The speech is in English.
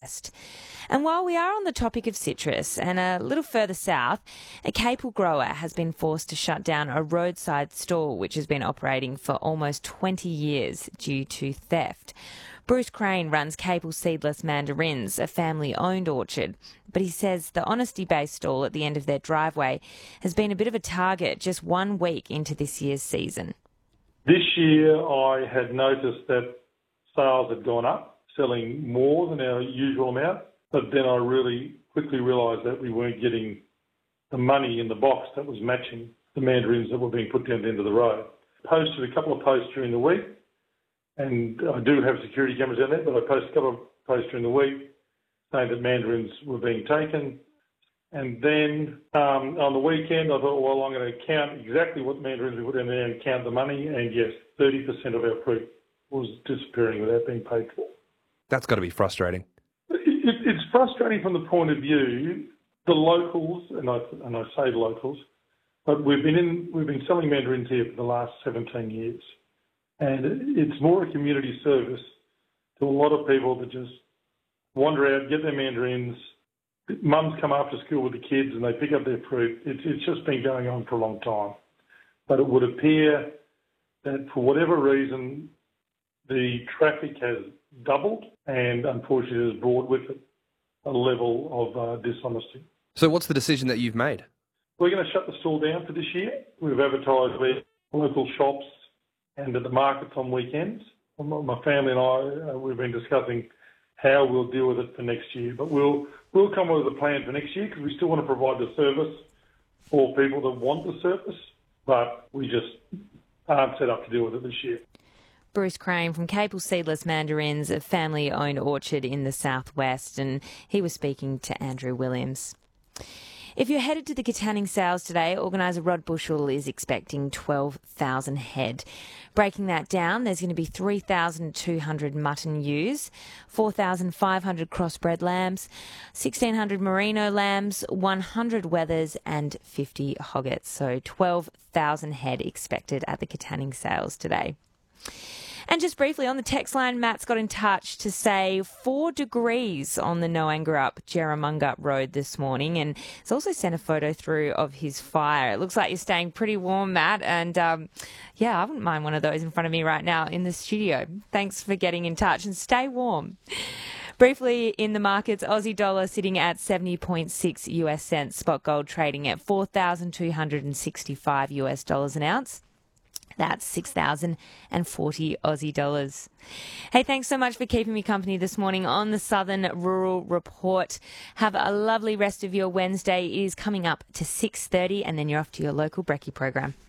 West. And while we are on the topic of citrus, and a little further south, a Capel grower has been forced to shut down a roadside stall which has been operating for almost 20 years due to theft. Bruce Crane runs Capel Seedless Mandarins, a family-owned orchard, but he says the honesty-based stall at the end of their driveway has been a bit of a target just 1 week into this year's season. This year I had noticed that sales had gone up, selling more than our usual amount, but then I really quickly realised that we weren't getting the money in the box that was matching the mandarins that were being put down the end of the road. Posted a couple of posts during the week, and I do have security cameras down there, but I posted a couple of posts during the week saying that mandarins were being taken. And then on the weekend, I thought, well, I'm going to count exactly what mandarins we put in there and count the money. And yes, 30% of our fruit was disappearing without being paid for. That's got to be frustrating. It's frustrating from the point of view, the locals, and I say locals, but we've been selling mandarins here for the last 17 years. And it's more a community service to a lot of people that just wander out, get their mandarins. Mums come after school with the kids and they pick up their fruit. It's just been going on for a long time. But it would appear that for whatever reason, the traffic has doubled and unfortunately has brought with it a level of dishonesty. So what's the decision that you've made? We're going to shut the stall down for this year. We've advertised with local shops and at the markets on weekends. My family and I, we've been discussing how we'll deal with it for next year. But we'll come up with a plan for next year because we still want to provide the service for people that want the service, but we just aren't set up to deal with it this year. Bruce Crane from Capel Seedless Mandarins, a family-owned orchard in the southwest, and he was speaking to Andrew Williams. If you're headed to the Katanning sales today, organiser Rod Bushell is expecting 12,000 head. Breaking that down, there's going to be 3,200 mutton ewes, 4,500 crossbred lambs, 1,600 merino lambs, 100 wethers and 50 hoggets. So 12,000 head expected at the Katanning sales today. And just briefly on the text line, Matt's got in touch to say 4 degrees on the Noangarup Jerramungup Road this morning, and he's also sent a photo through of his fire. It looks like you're staying pretty warm, Matt, and I wouldn't mind one of those in front of me right now in the studio. Thanks for getting in touch and stay warm. Briefly in the markets, Aussie dollar sitting at 70.6 US cents, spot gold trading at 4,265 US dollars an ounce. That's 6,040 Aussie dollars. Hey, thanks so much for keeping me company this morning on the Southern Rural Report. Have a lovely rest of your Wednesday. It is coming up to 6:30 and then you're off to your local brekkie program.